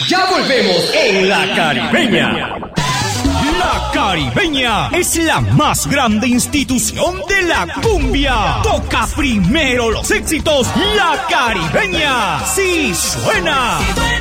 Ya volvemos en La Caribeña. La Caribeña es la más grande institución de la cumbia. Toca primero los éxitos. La Caribeña sí suena.